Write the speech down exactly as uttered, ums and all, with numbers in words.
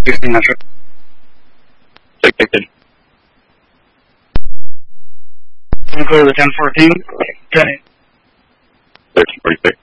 sixteen Metro. Detected. Clear the ten fourteen. ten eight. thirteen forty-six.